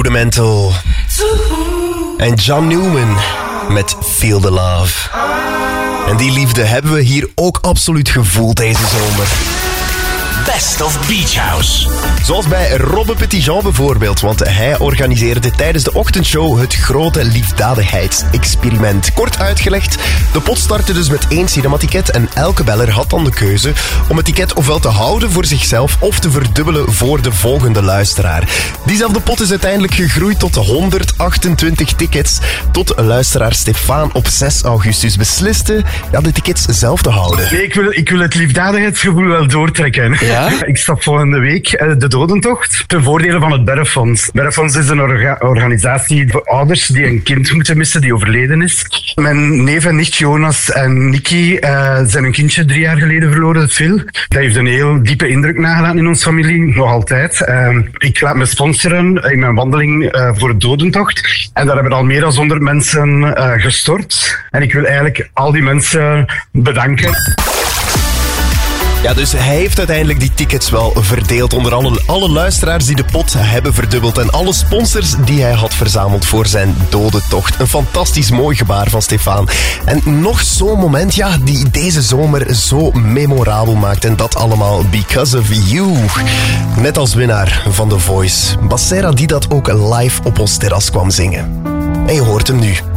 Rudimental. En John Newman met Feel the Love. En die liefde hebben we hier ook absoluut gevoeld deze zomer. Best of Beach House. Zoals bij Robbe Petitjean bijvoorbeeld, want hij organiseerde tijdens de ochtendshow het grote liefdadigheidsexperiment. Kort uitgelegd, de pot startte dus met 1 cinematicket en elke beller had dan de keuze om het ticket ofwel te houden voor zichzelf of te verdubbelen voor de volgende luisteraar. Diezelfde pot is uiteindelijk gegroeid tot 128 tickets, tot luisteraar Stefaan op 6 augustus besliste de tickets zelf te houden. Nee, ik wil het liefdadigheidsgevoel wel doortrekken. Ja? Ik stap volgende week de dodentocht ten voordele van het Berrefonds. Berrefonds is een organisatie voor ouders die een kind moeten missen die overleden is. Mijn neef en nicht Jonas en Nicky zijn een kindje 3 jaar geleden verloren, Phil. Dat heeft een heel diepe indruk nagelaten in onze familie, nog altijd. Ik laat me sponsoren in mijn wandeling voor de dodentocht. En daar hebben al meer dan 100 mensen gestort. En ik wil eigenlijk al die mensen bedanken. Ja, dus hij heeft uiteindelijk die tickets wel verdeeld onder alle luisteraars die de pot hebben verdubbeld en alle sponsors die hij had verzameld voor zijn dodentocht. Een fantastisch mooi gebaar van Stefaan. En nog zo'n moment, die deze zomer zo memorabel maakt en dat allemaal because of you. Net als winnaar van The Voice, Bassera die dat ook live op ons terras kwam zingen. En je hoort hem nu.